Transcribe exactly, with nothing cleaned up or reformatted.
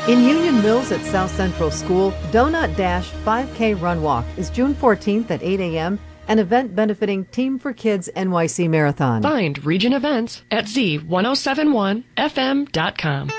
In Union Mills at South Central School, Donut Dash five K Run Walk is June fourteenth at eight a.m., an event benefiting Team for Kids N Y C Marathon. Find Region Events at z ten seventy-one f m dot com.